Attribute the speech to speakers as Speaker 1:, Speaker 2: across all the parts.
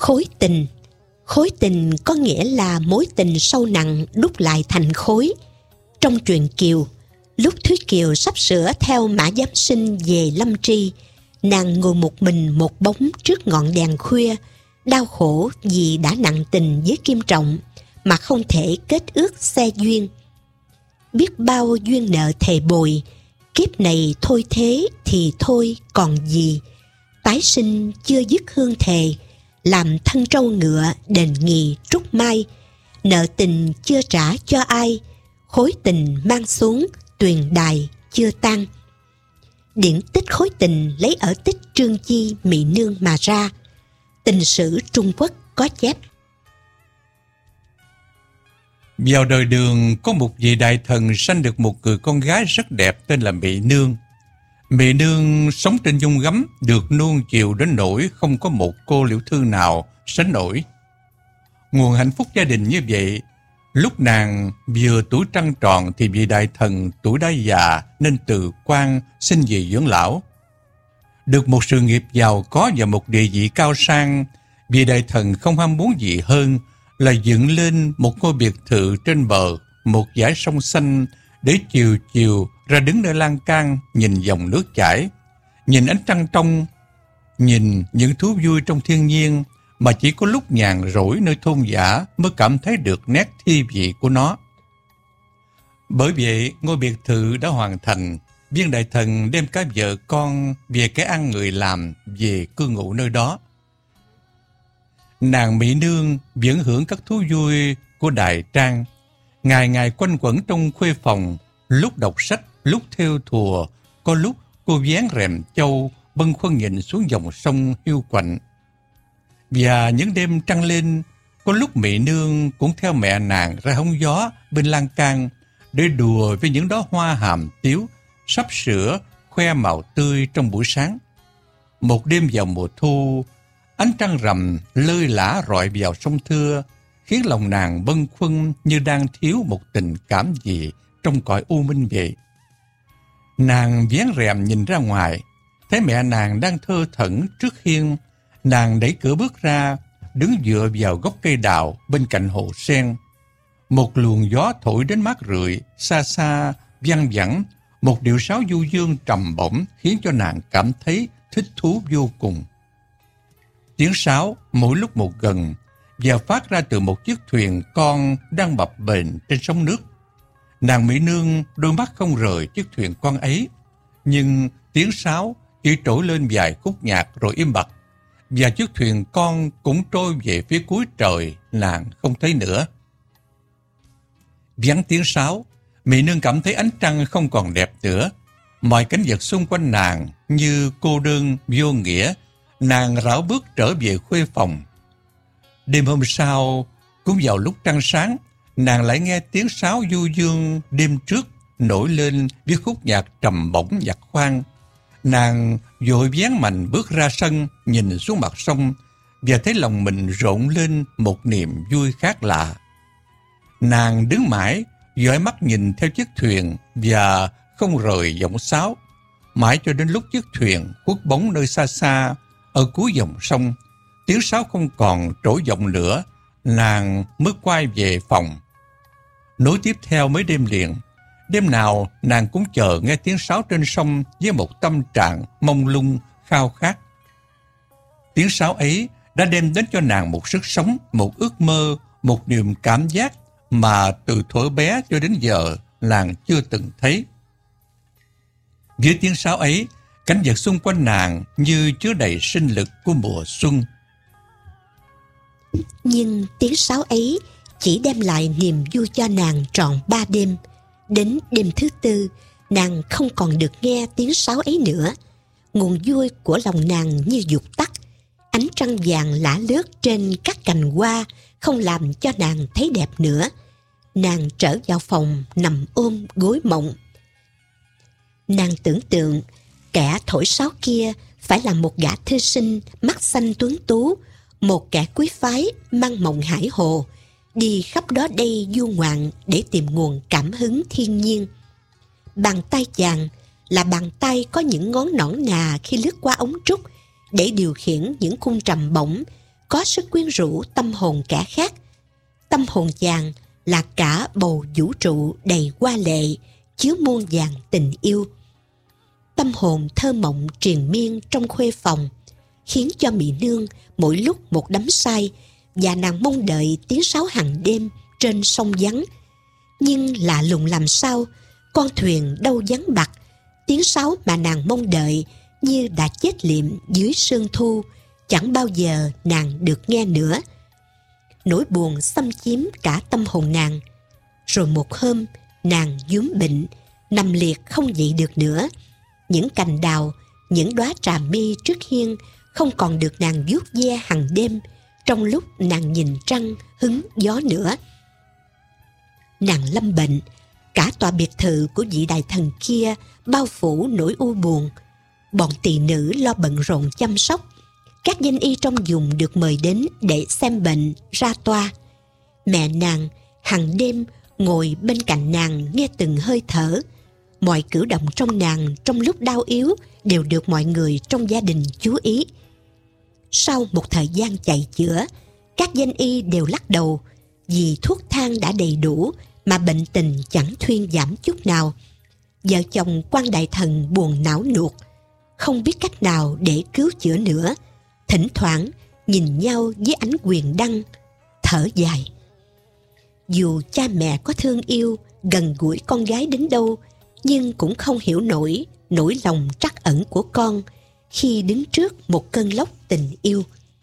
Speaker 1: Khối tình. Khối tình có nghĩa là mối tình sâu nặng đúc lại thành khối. Trong truyện Kiều, lúc Thúy Kiều sắp sửa theo Mã Giám Sinh về Lâm Tri, nàng ngồi một mình một bóng trước ngọn đèn khuya, đau khổ vì đã nặng tình với Kim Trọng mà không thể kết ước xe duyên. Biết bao duyên nợ thề bồi, kiếp này thôi thế thì thôi còn gì. Tái sinh chưa dứt hương thề, làm thân trâu ngựa đền nghì trúc mai. Nợ tình chưa trả cho ai, khối tình mang xuống tuyền đài chưa tan. Điển tích khối tình lấy ở tích Trương Chi Mị Nương mà ra. Tình sử Trung Quốc có chép.
Speaker 2: Vào đời Đường, có một vị đại thần sanh được một người con gái rất đẹp tên là Mị Nương. Mị Nương sống trên dung gấm, được nuông chiều đến nỗi không có một cô liễu thư nào sánh nổi. Nguồn hạnh phúc gia đình như vậy, lúc nàng vừa tuổi trăng tròn thì vị đại thần tuổi đã già nên từ quan xin về dưỡng lão. Được một sự nghiệp giàu có và một địa vị cao sang, vị đại thần không ham muốn gì hơn là dựng lên một ngôi biệt thự trên bờ một dải sông xanh để chiều chiều ra đứng nơi lan can nhìn dòng nước chảy, nhìn ánh trăng trong, nhìn những thú vui trong thiên nhiên mà chỉ có lúc nhàn rỗi nơi thôn dã mới cảm thấy được nét thi vị của nó. Bởi vậy, ngôi biệt thự đã hoàn thành, viên đại thần đem cả vợ con về cái ăn người làm về cư ngụ nơi đó. Nàng Mỹ Nương vẫn hưởng các thú vui của đại trang, ngày ngày quanh quẩn trong khuê phòng, lúc đọc sách, lúc thêu thùa, có lúc cô vén rèm châu bâng khuâng nhìn xuống dòng sông hiu quạnh. Và những đêm trăng lên, có lúc Mỹ Nương cũng theo mẹ nàng ra hóng gió bên lan can để đùa với những đóa hoa hàm tiếu sắp sửa khoe màu tươi trong buổi sáng. Một đêm vào mùa thu, ánh trăng rằm lơi lả rọi vào sông Thưa, khiến lòng nàng bâng khuâng như đang thiếu một tình cảm gì trong cõi u minh vậy. Nàng vén rèm nhìn ra ngoài, thấy mẹ nàng đang thơ thẩn trước hiên. Nàng đẩy cửa bước ra, đứng dựa vào gốc cây đào bên cạnh hồ sen. Một luồng gió thổi đến mát rượi, xa xa, văng vẳng, một điệu sáo du dương trầm bổng khiến cho nàng cảm thấy thích thú vô cùng. Tiếng sáo mỗi lúc một gần và phát ra từ một chiếc thuyền con đang bập bềnh trên sông nước. Nàng Mỹ Nương đôi mắt không rời chiếc thuyền con ấy, nhưng tiếng sáo chỉ trỗi lên vài khúc nhạc rồi im bặt, và chiếc thuyền con cũng trôi về phía cuối trời, nàng không thấy nữa. Vắng tiếng sáo, Mỹ Nương cảm thấy ánh trăng không còn đẹp nữa. Mọi cảnh vật xung quanh nàng như cô đơn vô nghĩa. Nàng rảo bước trở về khuê phòng. Đêm hôm sau, cũng vào lúc trăng sáng, nàng lại nghe tiếng sáo du dương đêm trước nổi lên với khúc nhạc trầm bổng giặt khoan. Nàng vội vén mạnh bước ra sân, nhìn xuống mặt sông và thấy lòng mình rộn lên một niềm vui khác lạ. Nàng đứng mãi, dõi mắt nhìn theo chiếc thuyền và không rời giọng sáo, mãi cho đến lúc chiếc thuyền khuất bóng nơi xa xa ở cuối dòng sông. Tiếng sáo không còn trỗi vọng nữa, nàng mới quay về phòng. Nối tiếp theo mấy đêm liền, đêm nào nàng cũng chờ nghe tiếng sáo trên sông với một tâm trạng mông lung, khao khát. Tiếng sáo ấy đã đem đến cho nàng một sức sống, một ước mơ, một niềm cảm giác mà từ thuở bé cho đến giờ nàng chưa từng thấy. Với tiếng sáo ấy, cảnh vật xung quanh nàng như chứa đầy sinh lực của mùa xuân.
Speaker 1: Nhưng tiếng sáo ấy chỉ đem lại niềm vui cho nàng trọn 3 đêm. Đến đêm thứ 4, nàng không còn được nghe tiếng sáo ấy nữa. Nguồn vui của lòng nàng như vụt tắt. Ánh trăng vàng lả lướt trên các cành hoa không làm cho nàng thấy đẹp nữa. Nàng trở vào phòng nằm ôm gối mộng. Nàng tưởng tượng kẻ thổi sáo kia phải là một gã thư sinh mắt xanh tuấn tú, một kẻ quý phái mang mộng hải hồ, đi khắp đó đây du ngoạn để tìm nguồn cảm hứng thiên nhiên. Bàn tay chàng là bàn tay có những ngón nõn nà khi lướt qua ống trúc để điều khiển những khung trầm bổng có sức quyến rũ tâm hồn kẻ khác. Tâm hồn chàng là cả bầu vũ trụ đầy hoa lệ, chứa muôn vàn tình yêu. Tâm hồn thơ mộng triền miên trong khuê phòng, khiến cho Mỹ Nương mỗi lúc một đắm say, và nàng mong đợi tiếng sáo hàng đêm trên sông vắng. Nhưng lạ lùng làm sao, con thuyền đâu vắng bặt, tiếng sáo mà nàng mong đợi như đã chết liệm dưới sương thu, chẳng bao giờ nàng được nghe nữa. Nỗi buồn xâm chiếm cả tâm hồn nàng. Rồi một hôm, nàng vướng bệnh, nằm liệt không dậy được nữa. Những cành đào, những đóa trà mi trước hiên không còn được nàng vuốt ve hàng đêm trong lúc nàng nhìn trăng hứng gió nữa. Nàng lâm bệnh, cả tòa biệt thự của vị đại thần kia bao phủ nỗi u buồn. Bọn tỳ nữ lo bận rộn chăm sóc. Các danh y trong vùng được mời đến để xem bệnh, ra toa. Mẹ nàng hàng đêm ngồi bên cạnh nàng nghe từng hơi thở. Mọi cử động trong nàng trong lúc đau yếu đều được mọi người trong gia đình chú ý. Sau một thời gian chạy chữa, các danh y đều lắc đầu vì thuốc thang đã đầy đủ mà bệnh tình chẳng thuyên giảm chút nào. Vợ chồng quan đại thần buồn não nuột, không biết cách nào để cứu chữa nữa. Thỉnh thoảng nhìn nhau với ánh quyền đăng, thở dài. Dù cha mẹ có thương yêu, gần gũi con gái đến đâu, nhưng cũng không hiểu nổi nỗi lòng trắc ẩn của con khi đứng trước một cơn lốc tình yêu.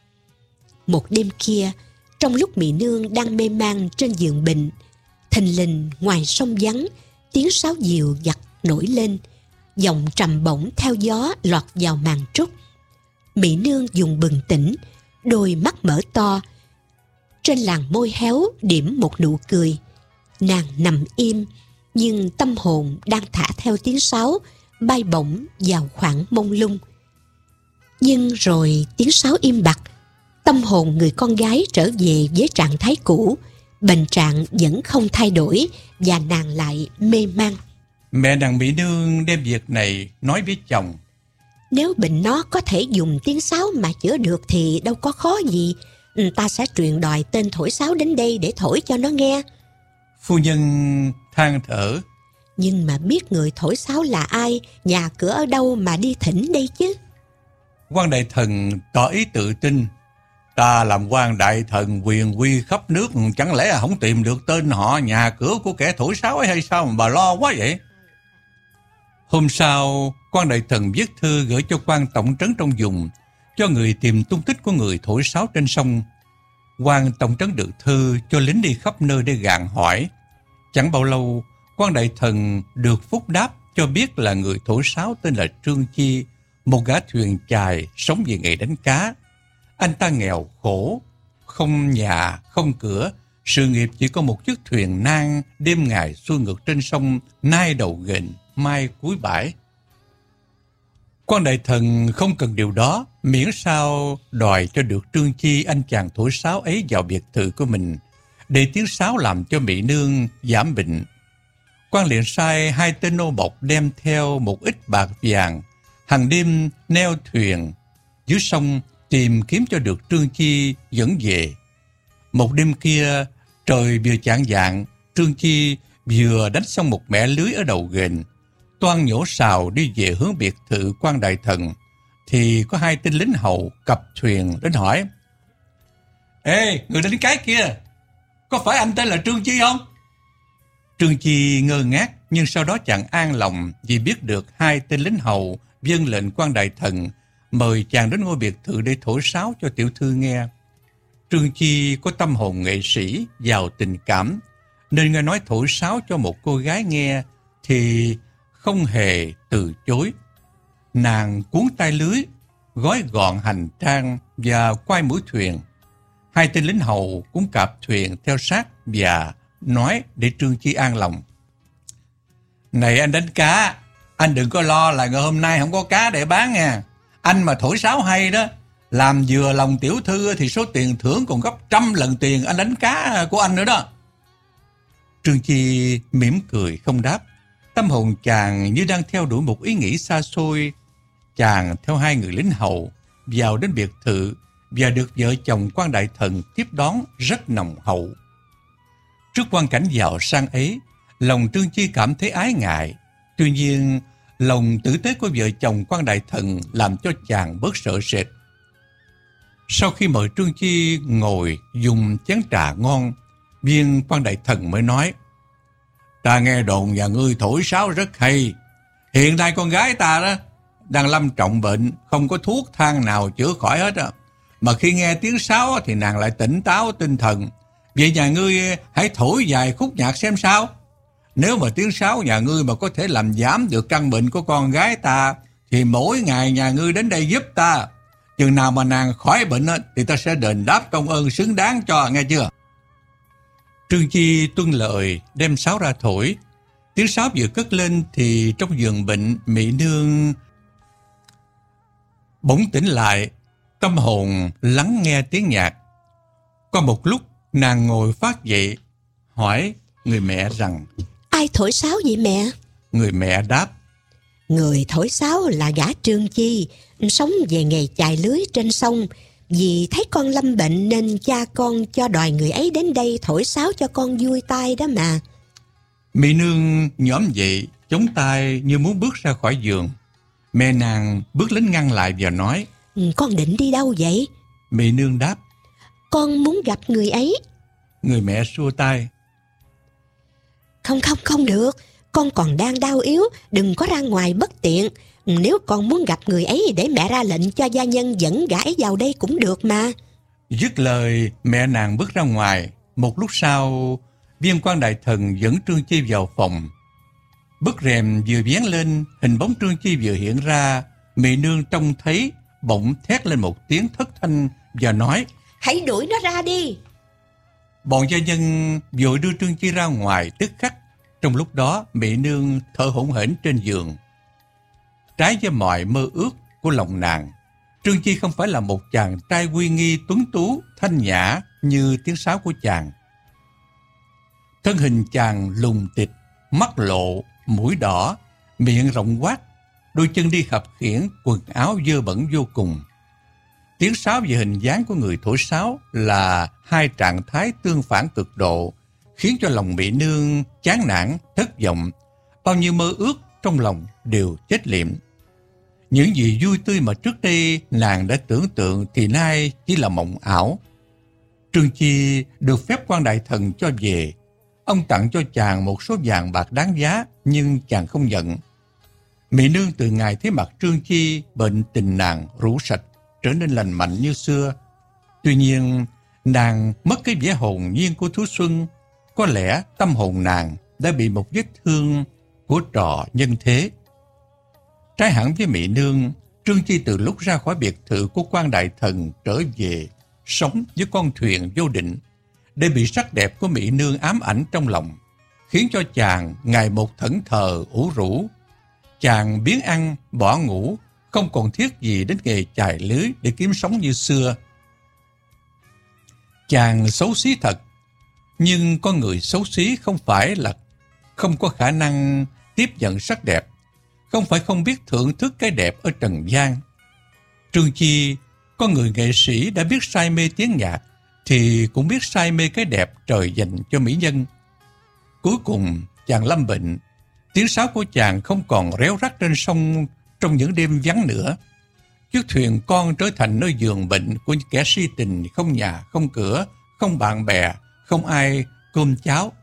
Speaker 1: Một đêm kia, trong lúc Mỹ Nương đang mê man trên giường bệnh, thình lình ngoài sông vắng, tiếng sáo diều giặt nổi lên, giọng trầm bổng theo gió lọt vào màn trúc. Mỹ Nương dùng bừng tỉnh, đôi mắt mở to, trên làn môi héo điểm một nụ cười. Nàng nằm im, nhưng tâm hồn đang thả theo tiếng sáo bay bổng vào khoảng mông lung. Nhưng rồi tiếng sáo im bặt, tâm hồn người con gái trở về với trạng thái cũ. Bệnh trạng vẫn không thay đổi và nàng lại mê man.
Speaker 2: Mẹ nàng Mỹ Nương đem việc này nói với chồng.
Speaker 1: Nếu bệnh nó có thể dùng tiếng sáo mà chữa được thì đâu có khó gì. Ta sẽ truyền đòi tên thổi sáo đến đây để thổi cho nó nghe.
Speaker 2: Phu nhân than thở.
Speaker 1: Nhưng mà biết người thổi sáo là ai, nhà cửa ở đâu mà đi thỉnh đây chứ?
Speaker 2: Quan đại thần tỏ ý tự tin. Ta làm quan đại thần quyền uy khắp nước, chẳng lẽ không tìm được tên họ, nhà cửa của kẻ thổi sáo ấy hay sao mà bà lo quá vậy? Hôm sau, quan đại thần viết thư gửi cho quan tổng trấn trong vùng, cho người tìm tung tích của người thổi sáo trên sông. Quan tổng trấn được thư cho lính đi khắp nơi để gạn hỏi. Chẳng bao lâu, quan đại thần được phúc đáp cho biết là người thổi sáo tên là Trương Chi, một gã thuyền chài sống về nghề đánh cá. Anh ta nghèo khổ, không nhà, không cửa, sự nghiệp chỉ có một chiếc thuyền nan đêm ngày xuôi ngược trên sông, nay đầu ghềnh, mai cuối bãi. Quan đại thần không cần điều đó, miễn sao đòi cho được Trương Chi, anh chàng thổi sáo ấy, vào biệt thự của mình, để tiếng sáo làm cho Mỹ Nương giảm bệnh. Quan liền sai 2 tên nô bộc đem theo một ít bạc vàng, hàng đêm neo thuyền dưới sông tìm kiếm cho được Trương Chi dẫn về. Một đêm kia, trời vừa chạng vạng, Trương Chi vừa đánh xong một mẻ lưới ở đầu ghềnh, toan nhổ sào đi về hướng biệt thự quan đại thần, thì có 2 tên lính hầu cập thuyền đến hỏi. Ê, người đánh cái kia, có phải anh tên là Trương Chi không? Trương Chi ngơ ngác, nhưng sau đó chàng an lòng vì biết được 2 tên lính hầu vâng lệnh quan đại thần mời chàng đến ngôi biệt thự để thổi sáo cho tiểu thư nghe. Trương Chi có tâm hồn nghệ sĩ, giàu tình cảm, nên nghe nói thổi sáo cho một cô gái nghe thì không hề từ chối. Nàng cuốn tay lưới, gói gọn hành trang và quay mũi thuyền. 2 tên lính hầu cũng cạp thuyền theo sát và nói để Trương Chi an lòng. Này anh đánh cá, anh đừng có lo là ngày hôm nay không có cá để bán nha. Anh mà thổi sáo hay đó, làm vừa lòng tiểu thư thì số tiền thưởng còn gấp 100 lần tiền anh đánh cá của anh nữa đó. Trương Chi mỉm cười không đáp. Tâm hồn chàng như đang theo đuổi một ý nghĩ xa xôi. Chàng theo 2 người lính hầu vào đến biệt thự và được vợ chồng quan đại thần tiếp đón rất nồng hậu. Trước quang cảnh giàu sang ấy, lòng Trương Chi cảm thấy ái ngại. Tuy nhiên, lòng tử tế của vợ chồng quan đại thần làm cho chàng bớt sợ sệt. Sau khi mời Trương Chi ngồi dùng chén trà ngon, viên quan đại thần mới nói: Ta nghe đồn nhà ngươi thổi sáo rất hay. Hiện nay con gái ta đó đang lâm trọng bệnh, không có thuốc thang nào chữa khỏi hết á. Mà khi nghe tiếng sáo thì nàng lại tỉnh táo tinh thần. Vậy nhà ngươi hãy thổi vài khúc nhạc xem sao. Nếu mà tiếng sáo nhà ngươi mà có thể làm giảm được căn bệnh của con gái ta, thì mỗi ngày nhà ngươi đến đây giúp ta. Chừng nào mà nàng khỏi bệnh thì ta sẽ đền đáp công ơn xứng đáng cho, nghe chưa? Trương Chi tuân lời đem sáo ra thổi. Tiếng sáo vừa cất lên thì trong giường bệnh, Mỹ nương bỗng tỉnh lại, tâm hồn lắng nghe tiếng nhạc. Qua một lúc, nàng ngồi phát dậy, hỏi người mẹ rằng:
Speaker 1: Ai thổi sáo vậy mẹ?
Speaker 2: Người mẹ đáp:
Speaker 1: Người thổi sáo là gã Trương Chi, sống về nghề chài lưới trên sông. Vì thấy con lâm bệnh nên cha con cho đòi người ấy đến đây thổi sáo cho con vui tai đó mà.
Speaker 2: Mỹ nương nhõm dậy, chống tay như muốn bước ra khỏi giường. Mẹ nàng bước đến ngăn lại và nói:
Speaker 1: Con định đi đâu vậy?
Speaker 2: Mỹ nương đáp:
Speaker 1: Con muốn gặp người ấy.
Speaker 2: Người mẹ xua tay:
Speaker 1: Không được, con còn đang đau yếu, đừng có ra ngoài bất tiện. Nếu con muốn gặp người ấy để mẹ ra lệnh cho gia nhân dẫn gã ấy vào đây cũng được mà.
Speaker 2: Dứt lời, mẹ nàng bước ra ngoài. Một lúc sau, viên quan đại thần dẫn Trương Chi vào phòng. Bức rèm vừa vén lên, hình bóng Trương Chi vừa hiện ra. Mỹ nương trông thấy, bỗng thét lên một tiếng thất thanh và nói:
Speaker 1: Hãy đuổi nó ra đi.
Speaker 2: Bọn gia nhân vội đưa Trương Chi ra ngoài tức khắc. Trong lúc đó, Mỹ nương thở hổn hển trên giường. Trái với mọi mơ ước của lòng nàng, Trương Chi không phải là một chàng trai uy nghi tuấn tú, thanh nhã như tiếng sáo của chàng. Thân hình chàng lùng tịch, mắt lộ, mũi đỏ, miệng rộng quát, đôi chân đi khập khiễng, quần áo dơ bẩn vô cùng. Tiếng sáo và hình dáng của người thổi sáo là hai trạng thái tương phản cực độ, khiến cho lòng Mỹ nương chán nản, thất vọng. Bao nhiêu mơ ước trong lòng đều chết liệm. Những gì vui tươi mà trước đây nàng đã tưởng tượng thì nay chỉ là mộng ảo. Trương Chi được phép quan đại thần cho về. Ông tặng cho chàng một số vàng bạc đáng giá, nhưng chàng không nhận. Mỹ nương từ ngày thấy mặt Trương Chi, bệnh tình nàng rũ sạch, trở nên lành mạnh như xưa. Tuy nhiên, nàng mất cái vẻ hồn nhiên của thú xuân. Có lẽ tâm hồn nàng đã bị một vết thương của trò nhân thế. Trái hẳn với Mỹ nương, Trương Chi từ lúc ra khỏi biệt thự của quan đại thần trở về, sống với con thuyền vô định, để bị sắc đẹp của Mỹ nương ám ảnh trong lòng, khiến cho chàng ngày một thẫn thờ ủ rũ. Chàng biếng ăn, bỏ ngủ, không còn thiết gì đến nghề chài lưới để kiếm sống như xưa. Chàng xấu xí thật, nhưng con người xấu xí không phải là không có khả năng tiếp nhận sắc đẹp, không phải không biết thưởng thức cái đẹp ở trần gian. Trương Chi, con người nghệ sĩ đã biết say mê tiếng nhạc, thì cũng biết say mê cái đẹp trời dành cho mỹ nhân. Cuối cùng, chàng lâm bệnh. Tiếng sáo của chàng không còn réo rắt trên sông trong những đêm vắng nữa. Chiếc thuyền con trở thành nơi giường bệnh của những kẻ si tình, không nhà, không cửa, không bạn bè, không ai cơm cháo.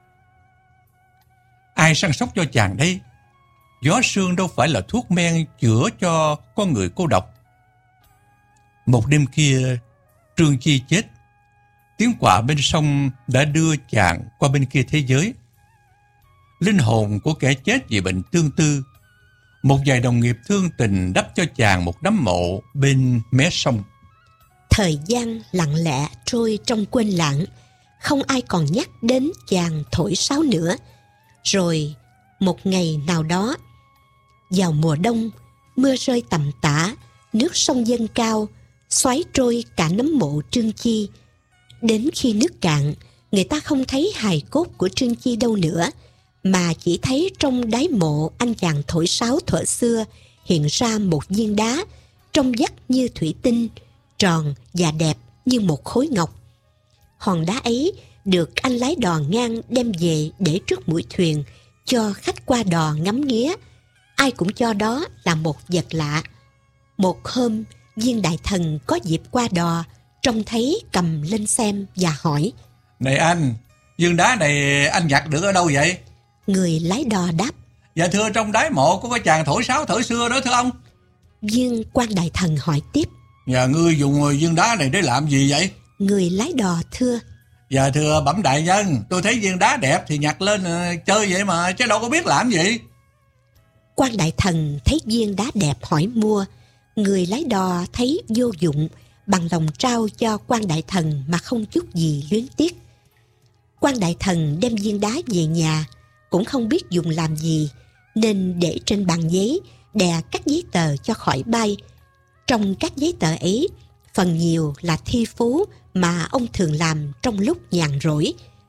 Speaker 2: Ai săn sóc cho chàng đây? Gió sương đâu phải là thuốc men chữa cho con người cô độc. Một đêm kia, Trương Chi chết. Tiếng quạ bên sông đã đưa chàng qua bên kia thế giới. Linh hồn của kẻ chết vì bệnh tương tư. Một vài đồng nghiệp thương tình đắp cho chàng một nấm mộ bên mé sông.
Speaker 1: Thời gian lặng lẽ trôi trong quên lãng, không ai còn nhắc đến chàng thổi sáo nữa. Rồi một ngày nào đó, vào mùa đông, mưa rơi tầm tã, nước sông dâng cao, xoáy trôi cả nấm mộ Trương Chi. Đến khi nước cạn, người ta không thấy hài cốt của Trương Chi đâu nữa, mà chỉ thấy trong đáy mộ anh chàng thổi sáo thuở xưa hiện ra một viên đá trông vắt như thủy tinh, tròn và đẹp như một khối ngọc. Hòn đá ấy được anh lái đò ngang đem về để trước mũi thuyền cho khách qua đò ngắm nghía. Ai cũng cho đó là một vật lạ. Một hôm, viên đại thần có dịp qua đò, trông thấy cầm lên xem và hỏi:
Speaker 2: Này anh, viên đá này anh nhặt được ở đâu vậy?
Speaker 1: Người lái đò đáp:
Speaker 2: Dạ thưa, trong đáy mộ của cái chàng thổi sáo thời xưa đó thưa ông.
Speaker 1: Viên quan đại thần hỏi tiếp:
Speaker 2: Nhà ngươi dùng viên đá này để làm gì vậy?
Speaker 1: Người lái đò thưa:
Speaker 2: Dạ thưa bẩm đại nhân, tôi thấy viên đá đẹp thì nhặt lên chơi vậy mà, chứ đâu có biết làm gì.
Speaker 1: Quan đại thần thấy viên đá đẹp hỏi mua. Người lái đò thấy vô dụng, bằng lòng trao cho quan đại thần mà không chút gì luyến tiếc. Quan đại thần đem viên đá về nhà, cũng không biết dùng làm gì, nên để trên bàn giấy, đè các giấy tờ cho khỏi bay. Trong các giấy tờ ấy, phần nhiều là thi phú mà ông thường làm trong lúc nhàn rỗi.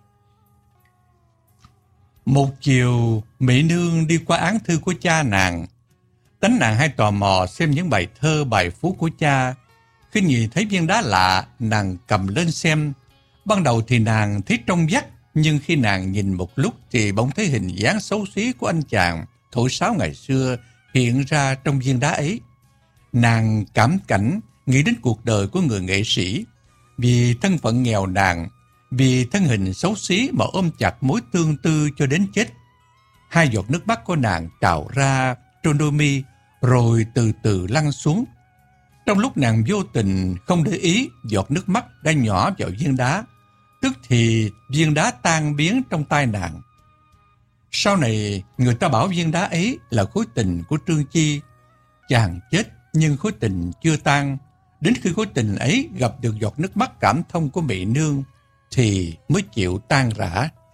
Speaker 2: Một chiều, mỹ nương đi qua án thư của cha nàng. Tánh nàng hay tò mò xem những bài thơ bài phú của cha. Khi nhìn thấy viên đá lạ, nàng cầm lên xem. Ban đầu thì nàng thấy trong vắt, nhưng khi nàng nhìn một lúc thì bỗng thấy hình dáng xấu xí của anh chàng thổi sáo ngày xưa hiện ra trong viên đá ấy. Nàng cảm cảnh, nghĩ đến cuộc đời của người nghệ sĩ. Vì thân phận nghèo nàn, vì thân hình xấu xí mà ôm chặt mối tương tư cho đến chết. Hai giọt nước mắt của nàng trào ra trên đôi mi, rồi từ từ lăn xuống. Trong lúc nàng vô tình không để ý, giọt nước mắt đã nhỏ vào viên đá. Tức thì viên đá tan biến trong tay nàng. Sau này người ta bảo viên đá ấy là khối tình của Trương Chi. Chàng chết nhưng khối tình chưa tan. Đến khi khối tình ấy gặp được giọt nước mắt cảm thông của mỹ nương thì mới chịu tan rã.